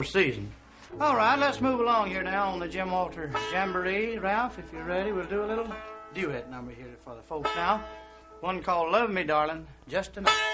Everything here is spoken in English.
season. All right, let's move along here now on the Jim Walter Jamboree. Ralph, if you're ready, we'll do a little duet number here for the folks now. One called Love Me, Darling, Just Enough.